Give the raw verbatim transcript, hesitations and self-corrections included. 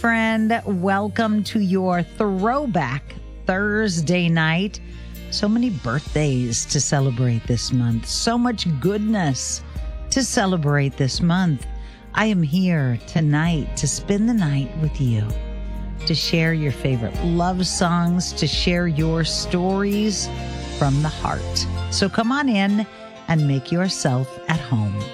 friend. Welcome to your Throwback Thursday night. So many birthdays to celebrate this month. So much goodness to celebrate this month. I am here tonight to spend the night with you, to share your favorite love songs, to share your stories from the heart. So come on in and make yourself at home.